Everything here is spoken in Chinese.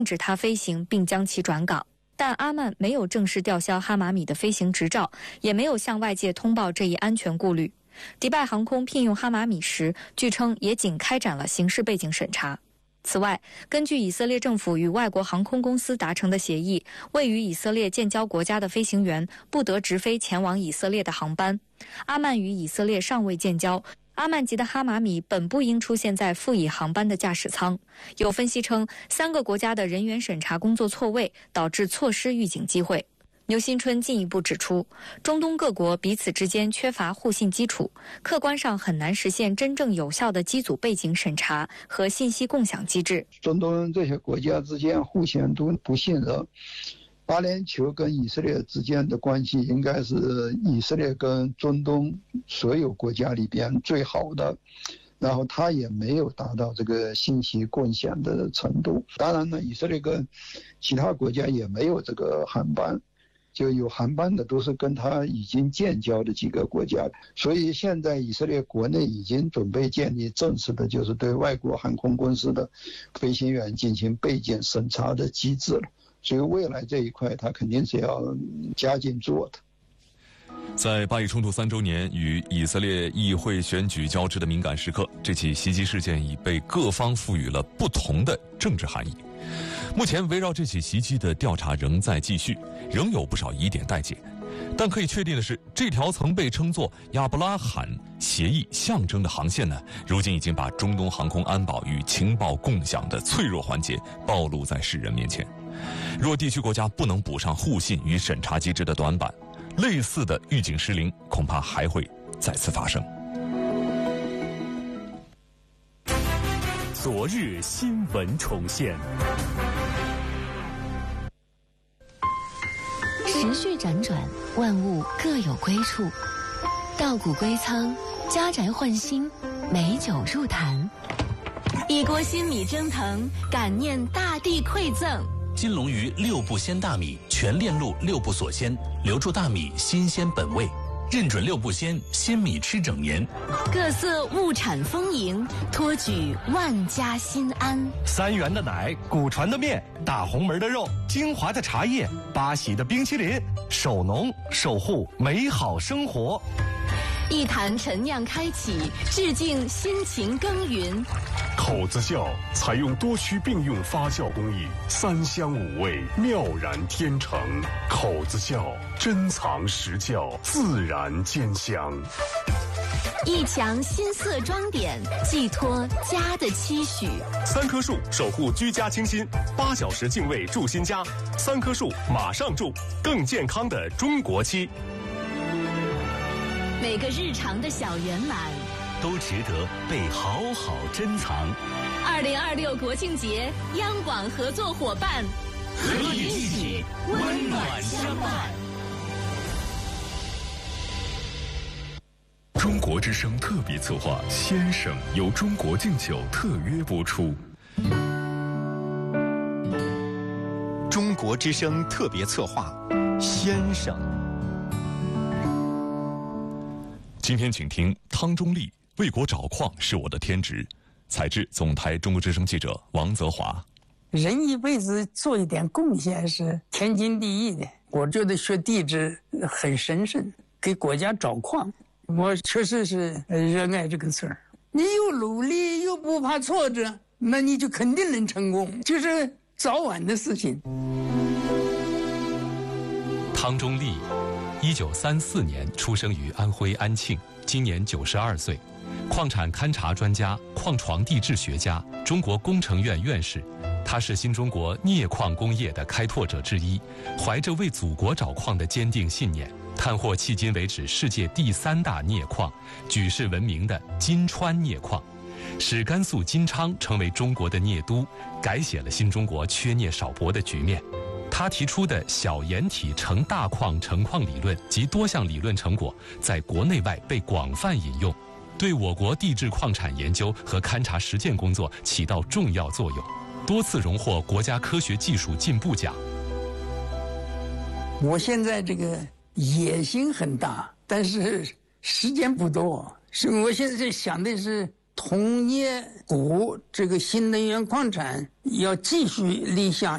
止它飞行并将其转港。但阿曼没有正式吊销哈马米的飞行执照，也没有向外界通报这一安全顾虑。迪拜航空聘用哈马米时，据称也仅开展了刑事背景审查。此外，根据以色列政府与外国航空公司达成的协议，位于以色列建交国家的飞行员不得直飞前往以色列的航班。阿曼与以色列尚未建交，阿曼籍的哈马米本不应出现在赴以航班的驾驶舱。有分析称，3个国家的人员审查工作错位，导致错失预警机会。牛新春进一步指出，中东各国彼此之间缺乏互信基础，客观上很难实现真正有效的机组背景审查和信息共享机制。 中东这些国家之间互相都不信任，阿联酋跟以色列之间的关系应该是以色列跟中东所有国家里边最好的，然后他也没有达到这个信息共享的程度。当然呢，以色列跟其他国家也没有这个航班，就有航班的都是跟他已经建交的几个国家，所以现在以色列国内已经准备建立正式的就是对外国航空公司的飞行员进行背景审查的机制了，所以未来这一块他肯定是要加紧做的。 在巴以冲突3周年与以色列议会选举交织的敏感时刻，这起袭击事件已被各方赋予了不同的政治含义。目前围绕这起袭击的调查仍在继续，仍有不少疑点待解。但可以确定的是，这条曾被称作亚伯拉罕协议象征的航线呢，如今已经把中东航空安保与情报共享的脆弱环节暴露在世人面前。若地区国家不能补上互信与审查机制的短板，类似的预警失灵恐怕还会再次发生。 昨日新闻重现， 时序辗转，万物各有归处。稻谷归仓，家宅换新，美酒入坛。一锅新米蒸腾，感念大地馈赠。 金龙鱼6步鲜大米，全链路6步锁鲜，留住大米新鲜本味。认准6步鲜，鲜米吃整年。 各色物产丰盈，托举万家心安。 3元的奶，古传的面，大红门的肉，精华的茶叶，巴西的冰淇淋，守农守护美好生活。 一坛陈酿开启，致敬辛勤耕耘。 口子窖采用多区并用发酵工艺，3香5味，妙然天成。口子窖珍藏实窖，自然兼香。 一墙新色装点，寄托家的期许。 3棵树守护居家清新，8小时净卫住新家，3棵树马上住，更健康的中国期。 每个日常的小圆满都值得被好好珍藏。 2026国庆节，央广合作伙伴和你一起温暖相伴。 中国之声特别策划《先生》由中国敬酒特约播出。 中国之声特别策划《先生》。 今天请听汤中立为国找矿是我的天职，采制总台中国之声记者王泽华。 人一辈子做一点贡献是天经地义的。我觉得学地质很神圣，给国家找矿，我确实是热爱这个事儿。你有努力又不怕挫折，那你就肯定能成功，就是早晚的事情。 汤中立1934年出生于安徽安庆，今年92岁，矿产勘察专家、矿床地质学家，中国工程院院士。他是新中国镍矿工业的开拓者之一，怀着为祖国找矿的坚定信念，探获迄今为止世界第3大镍矿，举世闻名的金川镍矿，使甘肃金昌成为中国的镍都，改写了新中国缺镍少博的局面。他提出的小岩体成大矿成矿理论及多项理论成果，在国内外被广泛引用，对我国地质矿产研究和勘察实践工作起到重要作用，多次荣获国家科学技术进步奖。 我现在这个野心很大，但是时间不多，所以我现在想的是铜镍钴这个新能源矿产要继续立项。